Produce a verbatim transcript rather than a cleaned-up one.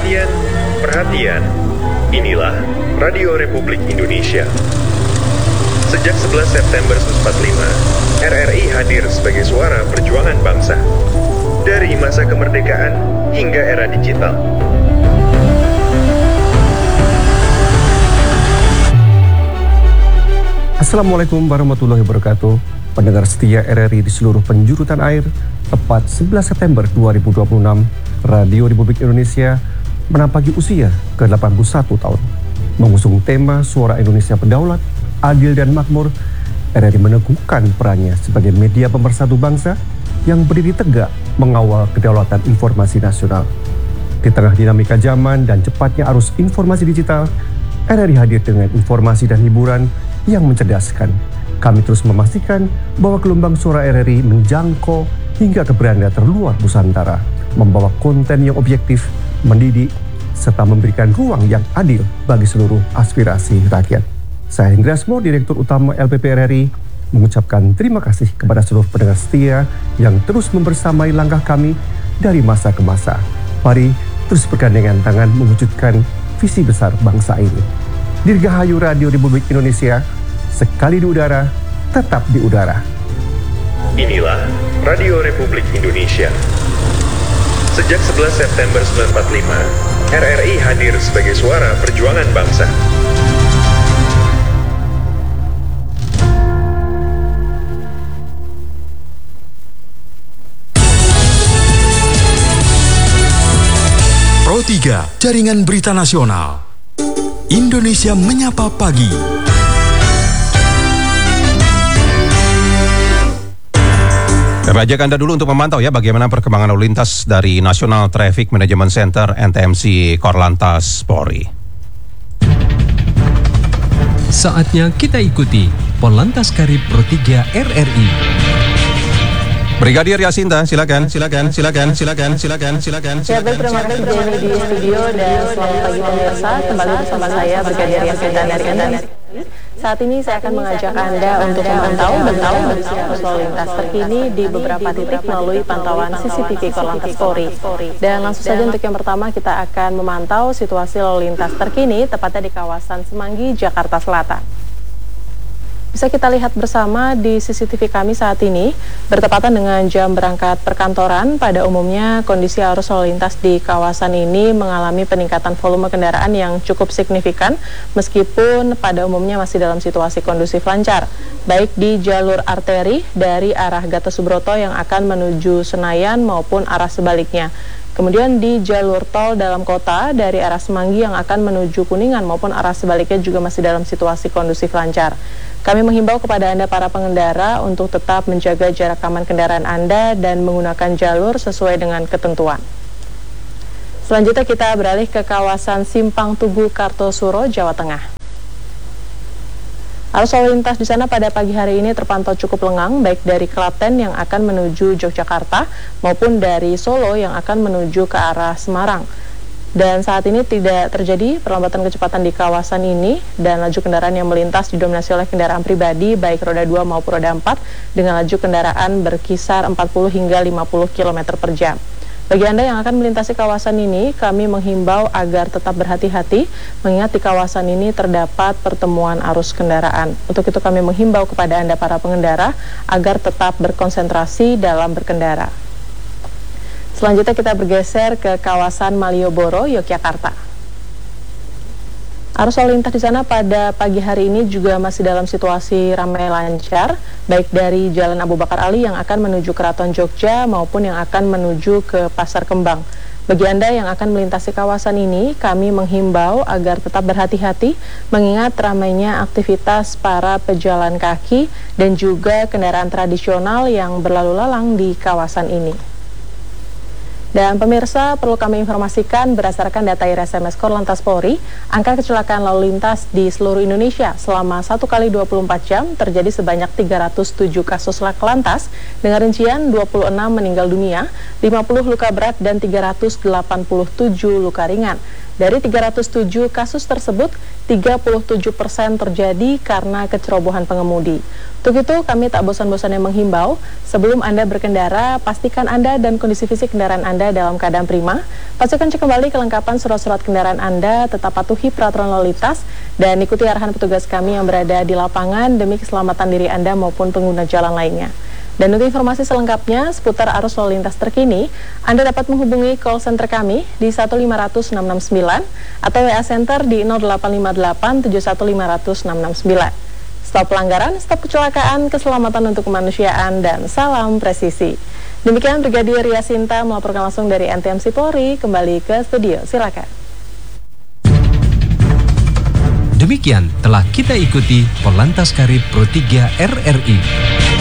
Perhatian, perhatian. Inilah Radio Republik Indonesia. Sejak sebelas September seribu sembilan ratus empat puluh lima, R R I hadir sebagai suara perjuangan bangsa. Dari masa kemerdekaan hingga era digital. Assalamualaikum warahmatullahi wabarakatuh. Pendengar setia R R I di seluruh penjuru tanah air, tepat sebelas September dua ribu dua puluh enam, Radio Republik Indonesia menampaki usia ke delapan puluh satu tahun. Mengusung tema Suara Indonesia Berdaulat, Adil dan Makmur, R R I meneguhkan perannya sebagai media pemersatu bangsa yang berdiri tegak mengawal kedaulatan informasi nasional. Di tengah dinamika zaman dan cepatnya arus informasi digital, R R I hadir dengan informasi dan hiburan yang mencerdaskan. Kami terus memastikan bahwa gelombang suara R R I menjangkau hingga ke beranda terluar Nusantara, membawa konten yang objektif, mendidik, serta memberikan ruang yang adil bagi seluruh aspirasi rakyat. Saya Hendra Asmo, Direktur Utama L P P R R I, mengucapkan terima kasih kepada seluruh pendengar setia yang terus membersamai langkah kami dari masa ke masa. Mari terus bergandengan tangan mewujudkan visi besar bangsa ini. Dirgahayu Radio Republik Indonesia, sekali di udara, tetap di udara. Inilah Radio Republik Indonesia. Sejak sebelas September seribu sembilan ratus empat puluh lima, R R I hadir sebagai suara perjuangan bangsa. Pro tiga, Jaringan Berita Nasional. Indonesia Menyapa Pagi. Kami ajak Anda dulu untuk memantau ya bagaimana perkembangan lalu lintas dari National Traffic Management Center N T M C Korlantas Polri. Saatnya kita ikuti Polantas Karib Pro tiga R R I. Brigadir Yasinta, silakan, silakan, silakan, silakan, silakan, silakan. Ya, baik, terima kasih Jenny di studio dan selamat pagi pemirsa. Kembali bersama saya Brigadir Yasinta dari N T M C. Saat ini saya akan mengajak Anda untuk memantau dan tahu kondisi arus lalu lintas terkini di beberapa titik melalui pantauan C C T V Korlantas Polri. Dan langsung saja untuk yang pertama kita akan memantau situasi lalu lintas terkini tepatnya di kawasan Semanggi, Jakarta Selatan. Bisa kita lihat bersama di C C T V kami saat ini, bertepatan dengan jam berangkat perkantoran, pada umumnya kondisi arus lalu lintas di kawasan ini mengalami peningkatan volume kendaraan yang cukup signifikan, meskipun pada umumnya masih dalam situasi kondusif lancar, baik di jalur arteri dari arah Gatot Subroto yang akan menuju Senayan maupun arah sebaliknya. Kemudian di jalur tol dalam kota dari arah Semanggi yang akan menuju Kuningan maupun arah sebaliknya juga masih dalam situasi kondusif lancar. Kami menghimbau kepada Anda para pengendara untuk tetap menjaga jarak aman kendaraan Anda dan menggunakan jalur sesuai dengan ketentuan. Selanjutnya kita beralih ke kawasan Simpang Tugu Kartosuro, Jawa Tengah. Arus lalu lintas di sana pada pagi hari ini terpantau cukup lengang, baik dari Klaten yang akan menuju Yogyakarta maupun dari Solo yang akan menuju ke arah Semarang. Dan saat ini tidak terjadi perlambatan kecepatan di kawasan ini dan laju kendaraan yang melintas didominasi oleh kendaraan pribadi baik roda dua maupun roda empat dengan laju kendaraan berkisar empat puluh hingga lima puluh kilometer per jam. Bagi Anda yang akan melintasi kawasan ini, kami menghimbau agar tetap berhati-hati mengingat di kawasan ini terdapat pertemuan arus kendaraan. Untuk itu kami menghimbau kepada Anda para pengendara agar tetap berkonsentrasi dalam berkendara. Selanjutnya kita bergeser ke kawasan Malioboro, Yogyakarta. Arus lalu lintas di sana pada pagi hari ini juga masih dalam situasi ramai lancar, baik dari Jalan Abu Bakar Ali yang akan menuju Keraton Jogja maupun yang akan menuju ke Pasar Kembang. Bagi Anda yang akan melintasi kawasan ini, kami menghimbau agar tetap berhati-hati mengingat ramainya aktivitas para pejalan kaki dan juga kendaraan tradisional yang berlalu lalang di kawasan ini. Dan pemirsa, perlu kami informasikan berdasarkan data I R S M S Korlantas Polri, angka kecelakaan lalu lintas di seluruh Indonesia selama satu kali dua puluh empat jam terjadi sebanyak tiga ratus tujuh kasus laka lantas dengan rincian dua puluh enam meninggal dunia, lima puluh luka berat dan tiga ratus delapan puluh tujuh luka ringan. Dari tiga ratus tujuh kasus tersebut, tiga puluh tujuh persen terjadi karena kecerobohan pengemudi. Untuk itu, kami tak bosan-bosannya menghimbau, sebelum Anda berkendara, pastikan Anda dan kondisi fisik kendaraan Anda dalam keadaan prima. Pastikan cek kembali kelengkapan surat-surat kendaraan Anda, tetap patuhi peraturan lalu lintas, dan ikuti arahan petugas kami yang berada di lapangan demi keselamatan diri Anda maupun pengguna jalan lainnya. Dan untuk informasi selengkapnya seputar arus lalu lintas terkini, Anda dapat menghubungi call center kami di satu lima nol nol enam enam sembilan atau W A Center di nol delapan lima delapan tujuh satu lima nol nol enam enam sembilan. Stop pelanggaran, stop kecelakaan, keselamatan untuk kemanusiaan, dan salam presisi. Demikian Brigadir Yasinta melaporkan langsung dari N T M C Polri. Kembali ke studio, silakan. Demikian telah kita ikuti Polantas Karib Pro tiga R R I.